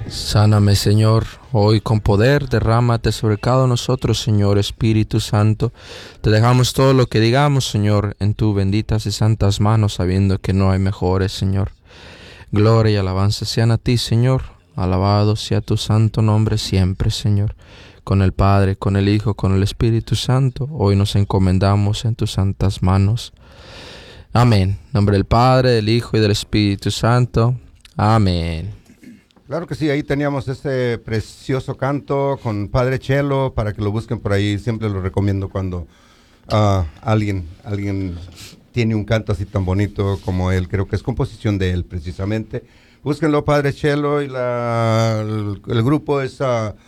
Sáname, Señor, hoy con poder, derrámate sobre cada uno de nosotros, Señor Espíritu Santo. Te dejamos todo lo que digamos, Señor, en tus benditas y santas manos, sabiendo que no hay mejores, Señor. Gloria y alabanza sean a ti, Señor. Alabado sea tu santo nombre siempre, Señor. Con el Padre, con el Hijo, con el Espíritu Santo, hoy nos encomendamos en tus santas manos. Amén. En nombre del Padre, del Hijo y del Espíritu Santo. Amén. Claro que sí, ahí teníamos este precioso canto con Padre Chelo, para que lo busquen por ahí. Siempre lo recomiendo cuando alguien tiene un canto así tan bonito como él. Creo que es composición de él precisamente. Búsquenlo, Padre Chelo, y el grupo es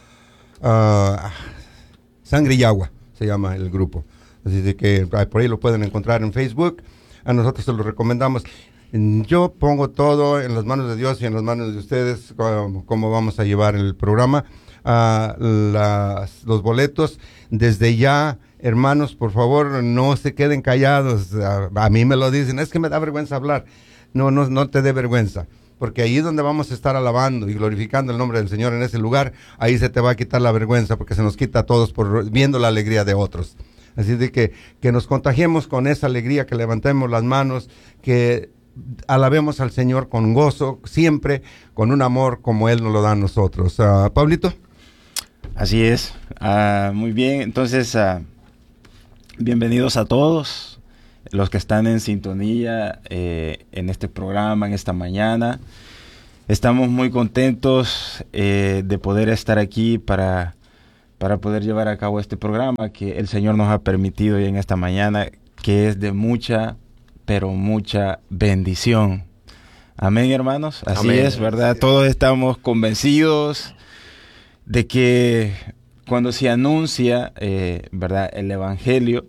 Sangre y Agua, se llama el grupo. Así de que por ahí lo pueden encontrar en Facebook. A nosotros se lo recomendamos. Yo pongo todo en las manos de Dios y en las manos de ustedes, cómo vamos a llevar el programa. Los boletos, desde ya, hermanos, por favor, no se queden callados. A mí me lo dicen, es que me da vergüenza hablar. No te dé vergüenza, porque ahí es donde vamos a estar alabando y glorificando el nombre del Señor en ese lugar. Ahí se te va a quitar la vergüenza, porque se nos quita a todos por viendo la alegría de otros. Así de que nos contagiemos con esa alegría, que levantemos las manos, que alabemos al Señor con gozo, siempre con un amor como Él nos lo da a nosotros. Pablito. Así es. Muy bien, entonces bienvenidos a todos los que están en sintonía en este programa, en esta mañana. Estamos muy contentos de poder estar aquí para poder llevar a cabo este programa que el Señor nos ha permitido hoy en esta mañana, que es de mucha, pero mucha bendición. Amén, hermanos. Así Amén. Es, ¿verdad? Todos estamos convencidos de que cuando se anuncia, ¿verdad?, el Evangelio,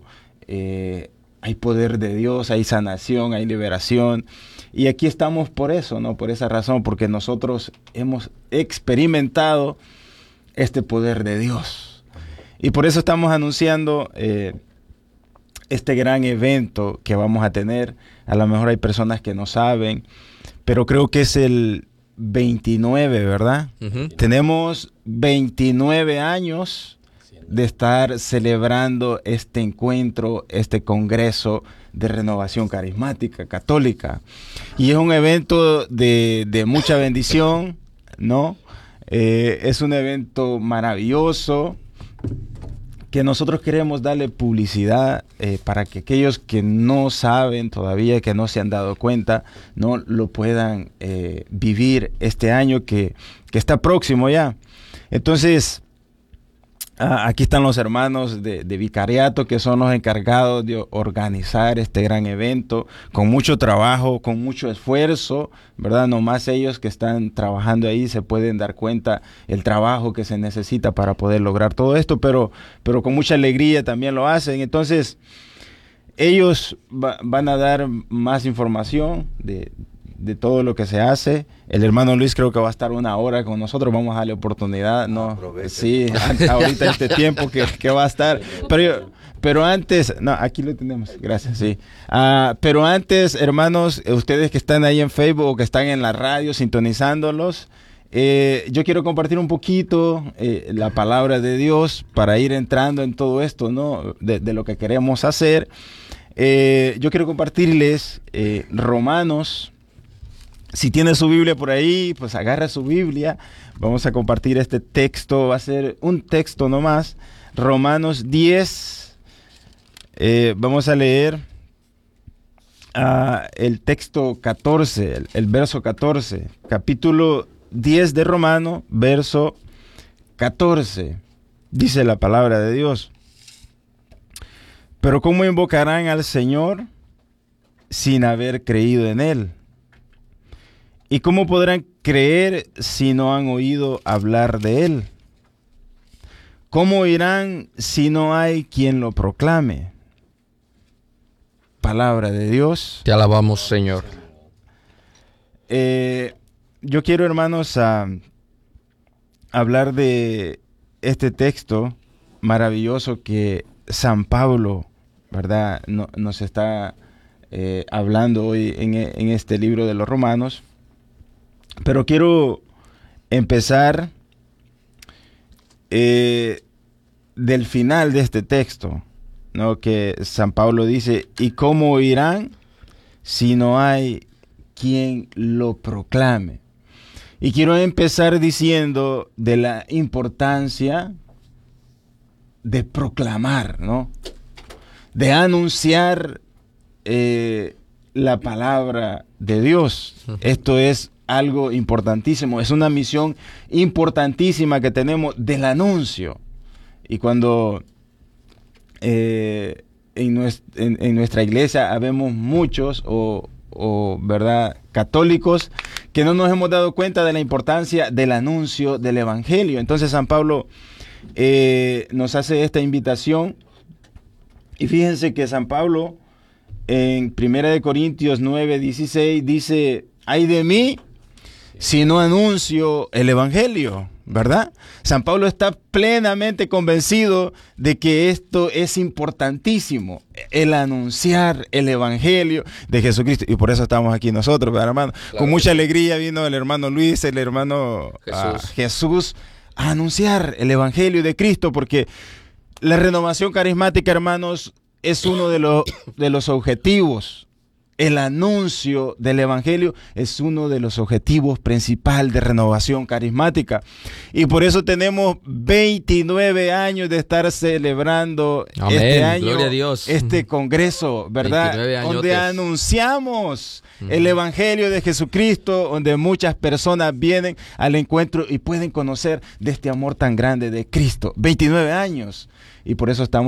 hay poder de Dios, hay sanación, hay liberación. Y aquí estamos por eso, ¿no? Por esa razón, porque nosotros hemos experimentado este poder de Dios. Y por eso estamos anunciando este gran evento que vamos a tener. A lo mejor hay personas que no saben, pero creo que es el 29, ¿verdad? Uh-huh. Tenemos 29 años de estar celebrando este encuentro, este congreso de renovación carismática católica. Y es un evento de mucha bendición, ¿no? Es un evento maravilloso, que nosotros queremos darle publicidad para que aquellos que no saben todavía, que no se han dado cuenta, no lo puedan vivir este año que está próximo ya. Entonces, aquí están los hermanos de Vicariato, que son los encargados de organizar este gran evento, con mucho trabajo, con mucho esfuerzo, ¿verdad? Nomás ellos que están trabajando ahí se pueden dar cuenta el trabajo que se necesita para poder lograr todo esto, pero con mucha alegría también lo hacen. Entonces, ellos van a dar más información de todo lo que se hace. El hermano Luis creo que va a estar 1 hora con nosotros. Vamos a darle oportunidad, ¿no? Sí, ahorita este tiempo que va a estar. Pero antes, no, aquí lo tenemos, gracias, sí. Pero antes, hermanos, ustedes que están ahí en Facebook o que están en la radio sintonizándolos, yo quiero compartir un poquito la palabra de Dios para ir entrando en todo esto, ¿no? De lo que queremos hacer. Yo quiero compartirles Romanos. Si tiene su Biblia por ahí, pues agarra su Biblia. Vamos a compartir este texto. Va a ser un texto nomás. Romanos 10. Vamos a leer el texto 14, el verso 14. Capítulo 10 de Romano, verso 14. Dice la palabra de Dios. Pero ¿cómo invocarán al Señor sin haber creído en Él? ¿Y cómo podrán creer si no han oído hablar de Él? ¿Cómo oirán si no hay quien lo proclame? Palabra de Dios. Te alabamos, Señor. Yo quiero, hermanos, hablar de este texto maravilloso que San Pablo, ¿verdad?, nos está hablando hoy en este libro de los Romanos. Pero quiero empezar del final de este texto, ¿no? Que San Pablo dice, ¿y cómo oirán si no hay quien lo proclame? Y quiero empezar diciendo de la importancia de proclamar, ¿no? De anunciar la palabra de Dios. Esto es algo importantísimo, es una misión importantísima que tenemos del anuncio. Y cuando en nuestra iglesia habemos muchos ¿verdad?, católicos que no nos hemos dado cuenta de la importancia del anuncio del evangelio. Entonces San Pablo nos hace esta invitación, y fíjense que San Pablo en 1 Corintios 9:16 dice, ay de mí si no anuncio el evangelio, ¿verdad? San Pablo está plenamente convencido de que esto es importantísimo, el anunciar el evangelio de Jesucristo. Y por eso estamos aquí nosotros, ¿verdad, hermano? Claro. Con mucha alegría vino el hermano Luis, el hermano Jesús, a anunciar el evangelio de Cristo, porque la renovación carismática, hermanos, es uno de los objetivos. El anuncio del evangelio es uno de los objetivos principales de renovación carismática. Y por eso tenemos 29 años de estar celebrando este año, gloria a Dios, este congreso, ¿verdad? Donde anunciamos el evangelio de Jesucristo, donde muchas personas vienen al encuentro y pueden conocer de este amor tan grande de Cristo. 29 años. Y por eso estamos